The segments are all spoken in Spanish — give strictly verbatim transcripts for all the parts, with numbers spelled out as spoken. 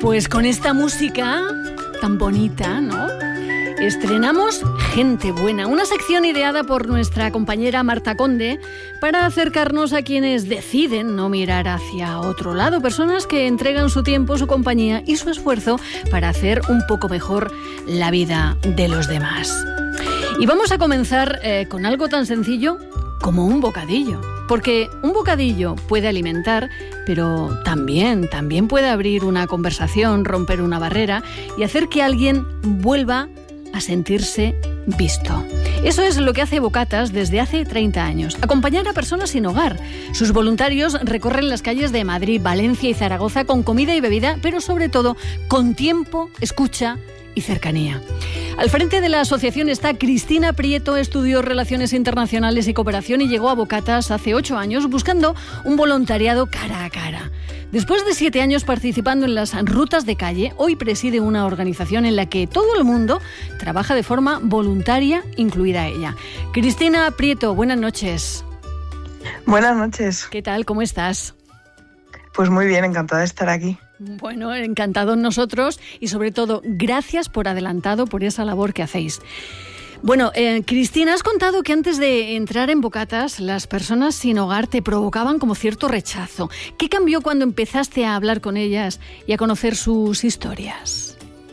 Pues con esta música tan bonita, ¿no? Estrenamos Gente Buena, una sección ideada por nuestra compañera Marta Conde para acercarnos a quienes deciden no mirar hacia otro lado, personas que entregan su tiempo, su compañía y su esfuerzo para hacer un poco mejor la vida de los demás. Y vamos a comenzar eh, con algo tan sencillo como un bocadillo. Porque un bocadillo puede alimentar, pero también, también puede abrir una conversación, romper una barrera y hacer que alguien vuelva a sentirse visto. Eso es lo que hace Bocatas desde hace treinta años, acompañar a personas sin hogar. Sus voluntarios recorren las calles de Madrid, Valencia y Zaragoza con comida y bebida, pero sobre todo con tiempo, escucha y cercanía. Al frente de la asociación está Cristina Prieto. Estudió Relaciones Internacionales y Cooperación y llegó a Bocatas hace ocho años buscando un voluntariado cara a cara. Después de siete años participando en las rutas de calle, hoy preside una organización en la que todo el mundo trabaja de forma voluntaria, incluida ella. Cristina Prieto, buenas noches. Buenas noches. ¿Qué tal? ¿Cómo estás? Pues muy bien, encantada de estar aquí. Bueno, encantados nosotros y sobre todo gracias por adelantado por esa labor que hacéis. Bueno, eh, Cristina, has contado que antes de entrar en Bocatas las personas sin hogar te provocaban como cierto rechazo. ¿Qué cambió cuando empezaste a hablar con ellas y a conocer sus historias?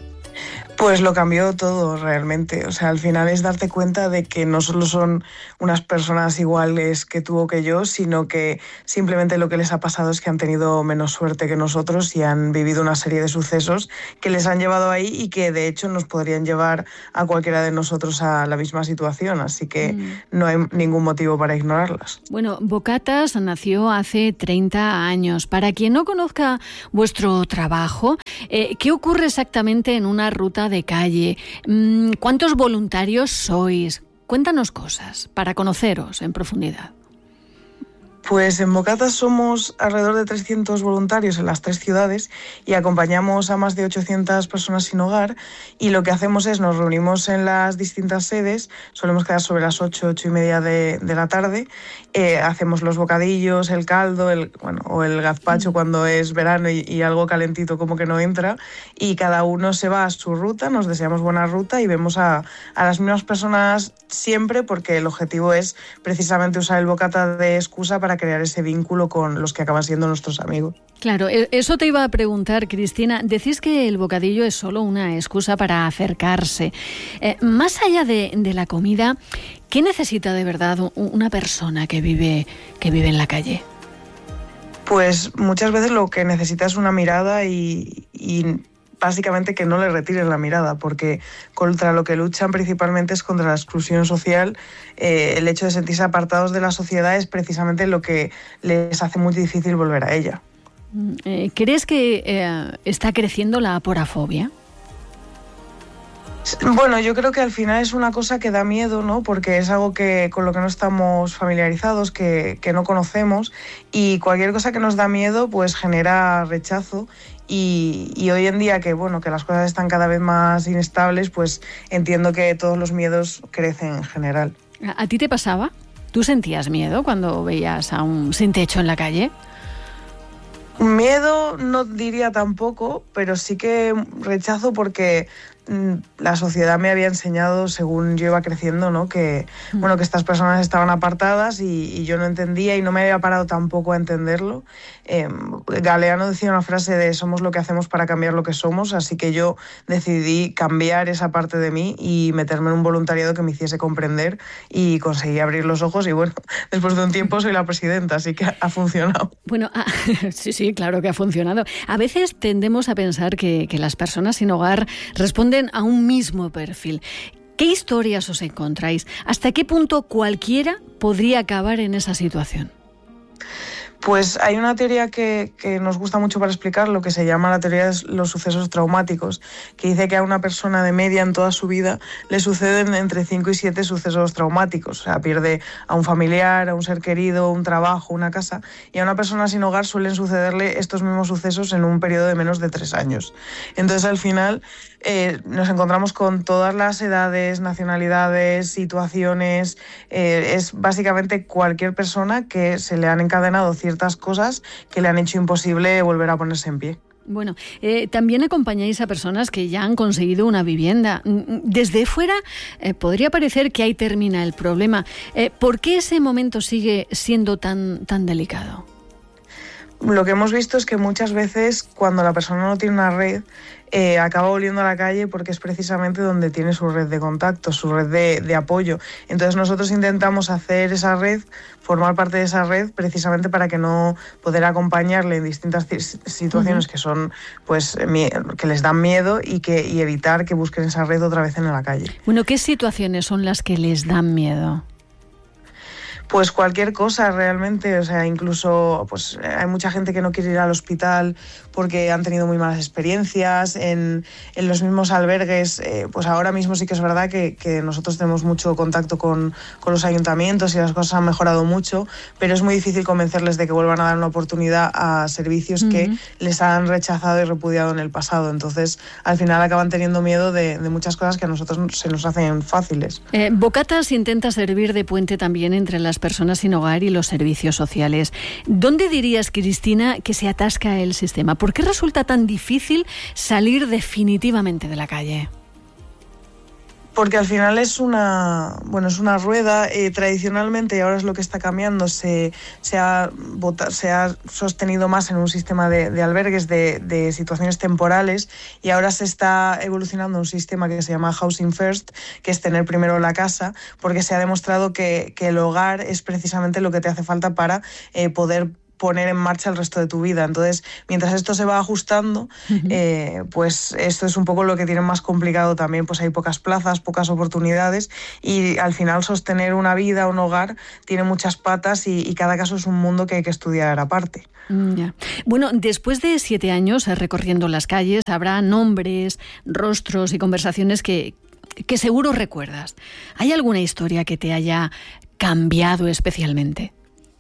Pues lo cambió todo realmente. O sea, al final es darte cuenta de que no solo son unas personas iguales que tú o que yo, sino que simplemente lo que les ha pasado es que han tenido menos suerte que nosotros y han vivido una serie de sucesos que les han llevado ahí y que de hecho nos podrían llevar a cualquiera de nosotros a la misma situación. Así que mm. no hay ningún motivo para ignorarlas. Bueno, Bocatas nació hace treinta años. Para quien no conozca vuestro trabajo, eh, ¿qué ocurre exactamente en una ruta de calle? ¿Cuántos voluntarios sois? Cuéntanos cosas para conoceros en profundidad. Pues en Bocatas somos alrededor de trescientos voluntarios en las tres ciudades y acompañamos a más de ochocientas personas sin hogar, y lo que hacemos es nos reunimos en las distintas sedes, solemos quedar sobre las ocho, ocho y media de, de la tarde, eh, hacemos los bocadillos, el caldo, el, bueno, o el gazpacho cuando es verano y, y algo calentito como que no entra, y cada uno se va a su ruta, nos deseamos buena ruta y vemos a, a las mismas personas siempre, porque el objetivo es precisamente usar el bocata de excusa para crear ese vínculo con los que acaban siendo nuestros amigos. Claro, eso te iba a preguntar, Cristina. Decís que el bocadillo es solo una excusa para acercarse. Eh, más allá de, de la comida, ¿qué necesita de verdad una persona que vive, que vive en la calle? Pues muchas veces lo que necesita es una mirada y... y básicamente que no le retiren la mirada, porque contra lo que luchan principalmente es contra la exclusión social. Eh, el hecho de sentirse apartados de la sociedad es precisamente lo que les hace muy difícil volver a ella. ¿Crees que eh, está creciendo la aporafobia? Bueno, yo creo que al final es una cosa que da miedo, ¿no? Porque es algo que con lo que no estamos familiarizados, que, que no conocemos, y cualquier cosa que nos da miedo pues genera rechazo. Y, y hoy en día que bueno que las cosas están cada vez más inestables, pues entiendo que todos los miedos crecen en general. ¿A ti te pasaba? ¿Tú sentías miedo cuando veías a un sin techo en la calle? Miedo no diría tampoco, pero sí que rechazo, porque la sociedad me había enseñado, según yo iba creciendo, ¿no? que, mm. bueno, que estas personas estaban apartadas y, y yo no entendía y no me había parado tampoco a entenderlo. Eh, Galeano decía una frase de somos lo que hacemos para cambiar lo que somos, así que yo decidí cambiar esa parte de mí y meterme en un voluntariado que me hiciese comprender, y conseguí abrir los ojos y bueno, después de un tiempo soy la presidenta, así que ha funcionado. Bueno, ah, sí, sí, claro que ha funcionado. A veces tendemos a pensar que, que las personas sin hogar responden a un mismo perfil. ¿Qué historias os encontráis? ¿Hasta qué punto cualquiera podría acabar en esa situación? Pues hay una teoría que, que nos gusta mucho para explicar lo que se llama la teoría de los sucesos traumáticos, que dice que a una persona de media en toda su vida le suceden entre cinco y siete sucesos traumáticos. O sea, pierde a un familiar, a un ser querido, un trabajo, una casa, y a una persona sin hogar suelen sucederle estos mismos sucesos en un periodo de menos de tres años. Entonces, al final, eh, nos encontramos con todas las edades, nacionalidades, situaciones. Eh, es básicamente cualquier persona que se le han encadenado ciertas cosas que le han hecho imposible volver a ponerse en pie. Bueno, eh, también acompañáis a personas que ya han conseguido una vivienda. Desde fuera eh, podría parecer que ahí termina el problema. Eh, ¿Por qué ese momento sigue siendo tan, tan delicado? Lo que hemos visto es que muchas veces cuando la persona no tiene una red, eh, acaba volviendo a la calle porque es precisamente donde tiene su red de contactos, su red de, de apoyo. Entonces nosotros intentamos hacer esa red, formar parte de esa red, precisamente para que no poder acompañarle en distintas situaciones uh-huh. que son, pues, que les dan miedo y que y evitar que busquen esa red otra vez en la calle. Bueno, ¿qué situaciones son las que les dan miedo? Pues cualquier cosa realmente, o sea, incluso pues hay mucha gente que no quiere ir al hospital porque han tenido muy malas experiencias, en, en los mismos albergues, eh, pues ahora mismo sí que es verdad que, que nosotros tenemos mucho contacto con, con los ayuntamientos y las cosas han mejorado mucho, pero es muy difícil convencerles de que vuelvan a dar una oportunidad a servicios uh-huh. que les han rechazado y repudiado en el pasado, entonces al final acaban teniendo miedo de, de muchas cosas que a nosotros se nos hacen fáciles. Eh, Bocatas intenta servir de puente también entre las personas sin hogar y los servicios sociales. ¿Dónde dirías, Cristina, que se atasca el sistema? ¿Por qué resulta tan difícil salir definitivamente de la calle? Porque al final es una, bueno, es una rueda, eh, tradicionalmente, y ahora es lo que está cambiando, se, se, ha, se ha sostenido más en un sistema de, de albergues, de, de situaciones temporales, y ahora se está evolucionando un sistema que se llama Housing First, que es tener primero la casa, porque se ha demostrado que, que el hogar es precisamente lo que te hace falta para eh, poder poner en marcha el resto de tu vida. Entonces, mientras esto se va ajustando, uh-huh. eh, pues esto es un poco lo que tiene más complicado también, pues hay pocas plazas, pocas oportunidades y al final sostener una vida, un hogar, tiene muchas patas y, y cada caso es un mundo que hay que estudiar aparte. Ya. Bueno, después de siete años recorriendo las calles, habrá nombres, rostros y conversaciones que, que seguro recuerdas. ¿Hay alguna historia que te haya cambiado especialmente?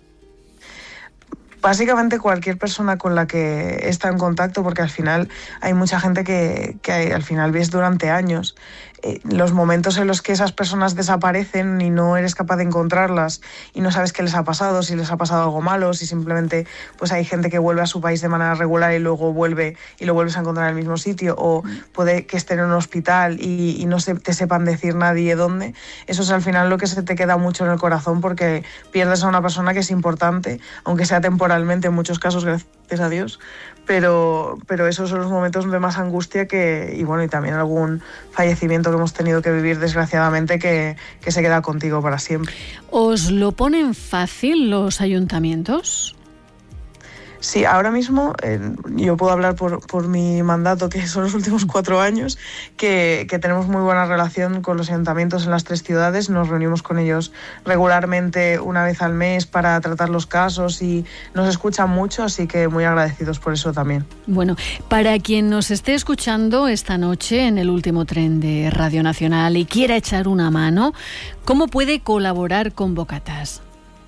Básicamente cualquier persona con la que está en contacto, porque al final hay mucha gente que, que al final ves durante años. Eh, los momentos en los que esas personas desaparecen y no eres capaz de encontrarlas y no sabes qué les ha pasado, si les ha pasado algo malo, si simplemente pues hay gente que vuelve a su país de manera regular y luego vuelve y lo vuelves a encontrar en el mismo sitio, o puede que estén en un hospital y, y no se, te sepan decir nadie dónde. Eso es al final lo que se te queda mucho en el corazón, porque pierdes a una persona que es importante, aunque sea temporalmente en muchos casos, gracias a Dios, pero, pero esos son los momentos de más angustia que, y bueno, y también algún fallecimiento que hemos tenido que vivir desgraciadamente que, que se queda contigo para siempre. ¿Os lo ponen fácil los ayuntamientos? Sí, ahora mismo eh, yo puedo hablar por, por mi mandato, que son los últimos cuatro años, que, que tenemos muy buena relación con los ayuntamientos en las tres ciudades. Nos reunimos con ellos regularmente una vez al mes para tratar los casos y nos escuchan mucho, así que muy agradecidos por eso también. Bueno, para quien nos esté escuchando esta noche en el último tren de Radio Nacional y quiera echar una mano, ¿cómo puede colaborar con Bocatas?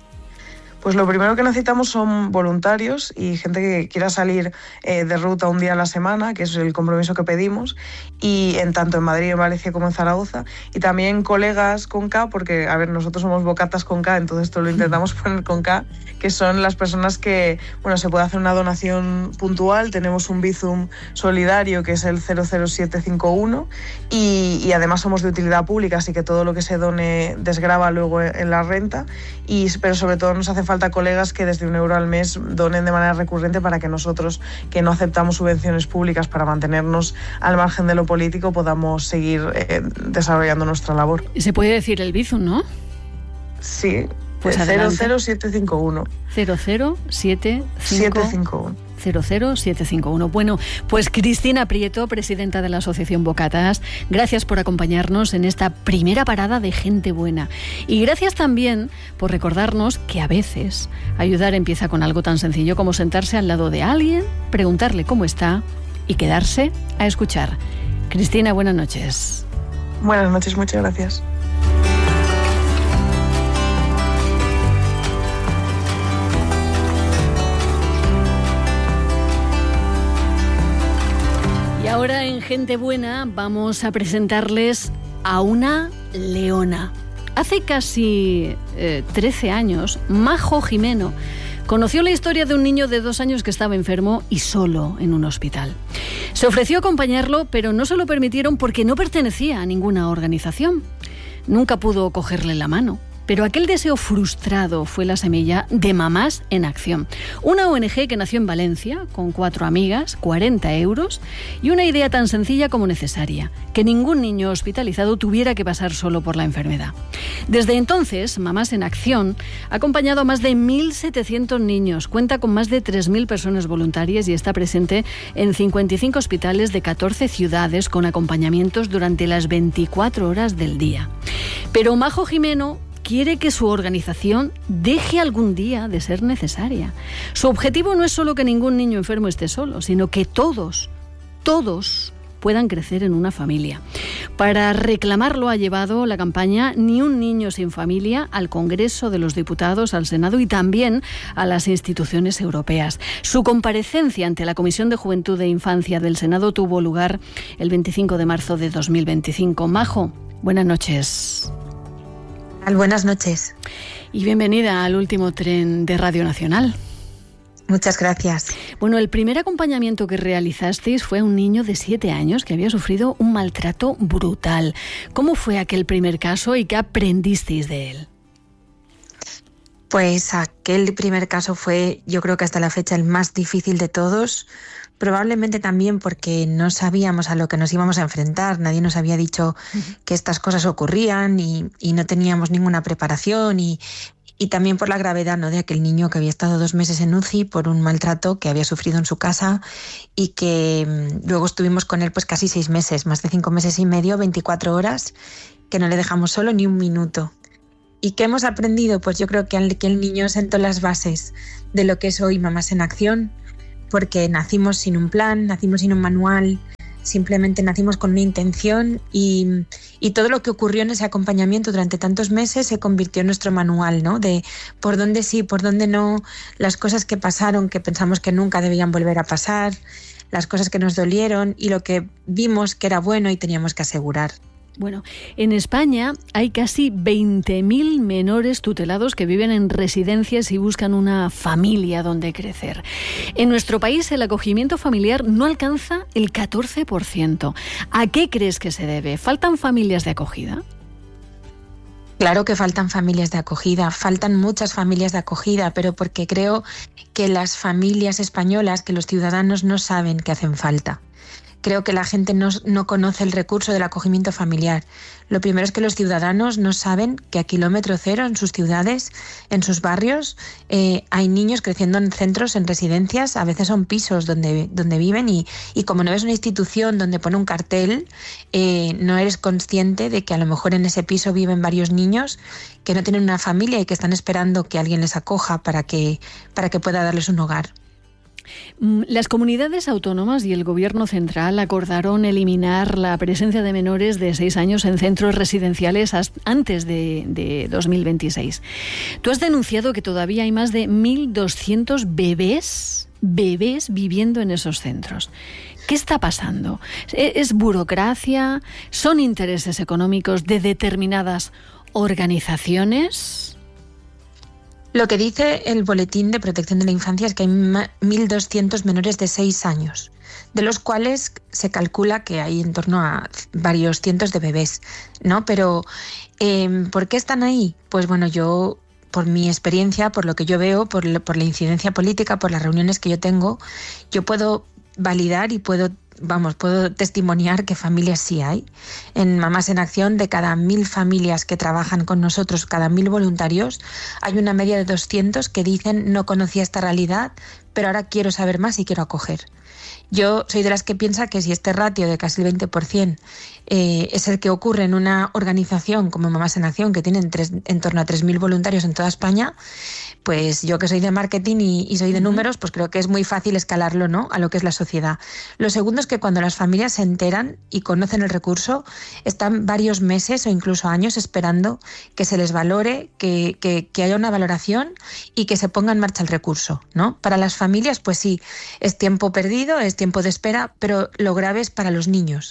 Pues lo primero que necesitamos son voluntarios y gente que quiera salir eh, de ruta un día a la semana, que es el compromiso que pedimos, y en tanto en Madrid, en Valencia como en Zaragoza, y también colegas con K, porque a ver, nosotros somos Bocatas con K, entonces esto lo intentamos poner con K, que son las personas que, bueno, se puede hacer una donación puntual, tenemos un Bizum solidario que es el cero cero siete cinco uno y, y además somos de utilidad pública, así que todo lo que se done desgrava luego en la renta, y, pero sobre todo nos hace falta colegas que desde un euro al mes donen de manera recurrente para que nosotros, que no aceptamos subvenciones públicas para mantenernos al margen de lo político, podamos seguir eh, desarrollando nuestra labor. Se puede decir el Bizum, ¿no? Sí, pues cero cero siete cinco uno. cero cero siete cinco uno. cero cero siete cinco uno. Bueno, pues Cristina Prieto, presidenta de la Asociación Bocatas, gracias por acompañarnos en esta primera parada de gente buena. Y gracias también por recordarnos que a veces ayudar empieza con algo tan sencillo como sentarse al lado de alguien, preguntarle cómo está y quedarse a escuchar. Cristina, buenas noches. Buenas noches, muchas gracias. Ahora en Gente Buena vamos a presentarles a una leona. Hace casi eh, trece años, Majo Jimeno conoció la historia de un niño de dos años que estaba enfermo y solo en un hospital. Se ofreció a acompañarlo, pero no se lo permitieron porque no pertenecía a ninguna organización. Nunca pudo cogerle la mano. Pero aquel deseo frustrado fue la semilla de Mamás en Acción, una O N Ge que nació en Valencia con cuatro amigas, cuarenta euros y una idea tan sencilla como necesaria, que ningún niño hospitalizado tuviera que pasar solo por la enfermedad. Desde entonces, Mamás en Acción ha acompañado a más de mil setecientos niños, cuenta con más de tres mil personas voluntarias y está presente en cincuenta y cinco hospitales de catorce ciudades con acompañamientos durante las veinticuatro horas del día. Pero Majo Jimeno quiere que su organización deje algún día de ser necesaria. Su objetivo no es solo que ningún niño enfermo esté solo, sino que todos, todos puedan crecer en una familia. Para reclamarlo ha llevado la campaña Ni un niño sin familia al Congreso de los Diputados, al Senado y también a las instituciones europeas. Su comparecencia ante la Comisión de Juventud e Infancia del Senado tuvo lugar el veinticinco de marzo de dos mil veinticinco. Majo, buenas noches. Buenas noches. Y bienvenida al último tren de Radio Nacional. Muchas gracias. Bueno, el primer acompañamiento que realizasteis fue a un niño de siete años que había sufrido un maltrato brutal. ¿Cómo fue aquel primer caso y qué aprendisteis de él? Pues aquel primer caso fue, yo creo que hasta la fecha, el más difícil de todos. Probablemente también porque no sabíamos a lo que nos íbamos a enfrentar. Nadie nos había dicho uh-huh. que estas cosas ocurrían y, y no teníamos ninguna preparación y, y también por la gravedad, ¿no?, de aquel niño que había estado dos meses en U C I por un maltrato que había sufrido en su casa y que um, luego estuvimos con él pues casi seis meses, más de cinco meses y medio, veinticuatro horas, que no le dejamos solo ni un minuto. ¿Y qué hemos aprendido? Pues yo creo que el, que el niño sentó las bases de lo que es hoy Mamás en Acción, porque nacimos sin un plan, nacimos sin un manual, simplemente nacimos con una intención y, y todo lo que ocurrió en ese acompañamiento durante tantos meses se convirtió en nuestro manual, ¿no? De por dónde sí, por dónde no, las cosas que pasaron que pensamos que nunca debían volver a pasar, las cosas que nos dolieron y lo que vimos que era bueno y teníamos que asegurar. Bueno, en España hay casi veinte mil menores tutelados que viven en residencias y buscan una familia donde crecer. En nuestro país el acogimiento familiar no alcanza el catorce por ciento. ¿A qué crees que se debe? ¿Faltan familias de acogida? Claro que faltan familias de acogida, faltan muchas familias de acogida, pero porque creo que las familias españolas, que los ciudadanos no saben que hacen falta. Creo que la gente no, no conoce el recurso del acogimiento familiar. Lo primero es que los ciudadanos no saben que a kilómetro cero en sus ciudades, en sus barrios, eh, hay niños creciendo en centros, en residencias, a veces son pisos donde, donde viven y, y como no ves una institución donde pone un cartel, eh, no eres consciente de que a lo mejor en ese piso viven varios niños que no tienen una familia y que están esperando que alguien les acoja para que, para que pueda darles un hogar. Las comunidades autónomas y el Gobierno central acordaron eliminar la presencia de menores de seis años en centros residenciales antes de, de dos mil veintiséis. Tú has denunciado que todavía hay más de mil doscientos bebés, bebés viviendo en esos centros. ¿Qué está pasando? ¿Es burocracia? ¿Son intereses económicos de determinadas organizaciones? Lo que dice el Boletín de Protección de la Infancia es que hay mil doscientos menores de seis años, de los cuales se calcula que hay en torno a varios cientos de bebés, ¿no? Pero, eh, ¿por qué están ahí? Pues bueno, yo, por mi experiencia, por lo que yo veo, por, la, por la incidencia política, por las reuniones que yo tengo, yo puedo validar y puedo Vamos, puedo testimoniar que familias sí hay. En Mamás en Acción, de cada mil familias que trabajan con nosotros, cada mil voluntarios, hay una media de doscientos que dicen no conocía esta realidad, pero ahora quiero saber más y quiero acoger. Yo soy de las que piensa que si este ratio de casi el veinte por ciento eh, es el que ocurre en una organización como Mamás en Acción, que tienen tres, en torno a tres mil voluntarios en toda España, pues yo que soy de marketing y, y soy de números, pues creo que es muy fácil escalarlo, ¿no?, a lo que es la sociedad. Lo segundo es que cuando las familias se enteran y conocen el recurso, están varios meses o incluso años esperando que se les valore, que, que, que haya una valoración y que se ponga en marcha el recurso, ¿no? Para las familias, pues sí, es tiempo perdido, es tiempo de espera, pero lo grave es para los niños.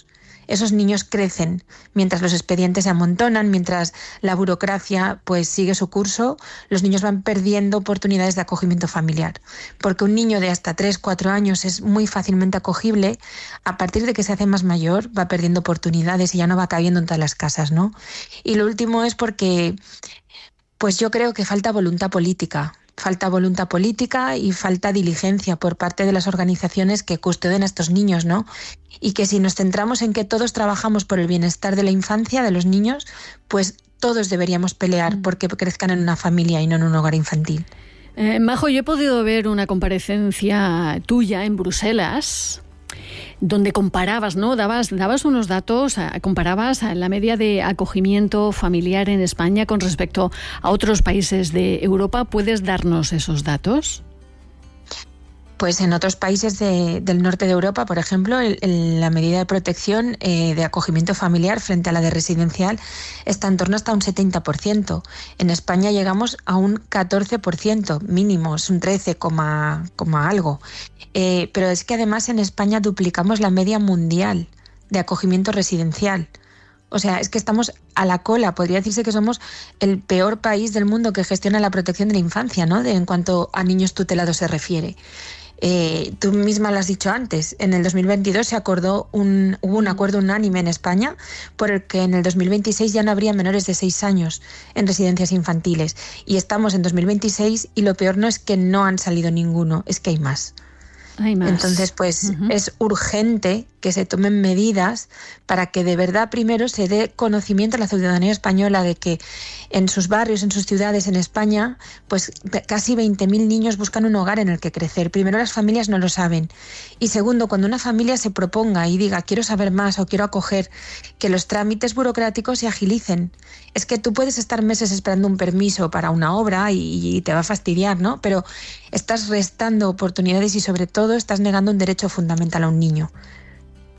esos niños crecen mientras los expedientes se amontonan, mientras la burocracia pues sigue su curso, los niños van perdiendo oportunidades de acogimiento familiar, porque un niño de hasta tres, cuatro años es muy fácilmente acogible. A partir de que se hace más mayor va perdiendo oportunidades y ya no va cabiendo en todas las casas, ¿no? Y lo último es porque pues yo creo que falta voluntad política. Falta voluntad política y falta diligencia por parte de las organizaciones que custodian a estos niños, ¿no? Y que si nos centramos en que todos trabajamos por el bienestar de la infancia, de los niños, pues todos deberíamos pelear porque crezcan en una familia y no en un hogar infantil. Eh, Majo, yo he podido ver una comparecencia tuya en Bruselas, donde comparabas, ¿no? Dabas, dabas unos datos, comparabas la media de acogimiento familiar en España con respecto a otros países de Europa. ¿Puedes darnos esos datos? Pues en otros países de, del norte de Europa, por ejemplo, el, el, la medida de protección eh, de acogimiento familiar frente a la de residencial está en torno hasta un setenta por ciento. En España llegamos a un catorce por ciento mínimo, es un trece, algo. Eh, pero es que además en España duplicamos la media mundial de acogimiento residencial. O sea, es que estamos a la cola. Podría decirse que somos el peor país del mundo que gestiona la protección de la infancia, ¿no? De, en cuanto a niños tutelados se refiere. Eh, tú misma lo has dicho antes, en el dos mil veintidós se acordó un, hubo un acuerdo unánime en España por el que en el dos mil veintiséis ya no habría menores de seis años en residencias infantiles. Y estamos en dos mil veintiséis y lo peor no es que no han salido ninguno, es que hay más. Hay más. Entonces, pues uh-huh. es urgente que se tomen medidas para que de verdad primero se dé conocimiento a la ciudadanía española de que en sus barrios, en sus ciudades, en España, pues casi veinte mil niños buscan un hogar en el que crecer. Primero, las familias no lo saben. Y segundo, cuando una familia se proponga y diga quiero saber más o quiero acoger, que los trámites burocráticos se agilicen. Es que tú puedes estar meses esperando un permiso para una obra y, y te va a fastidiar, ¿no? Pero estás restando oportunidades y sobre todo estás negando un derecho fundamental a un niño.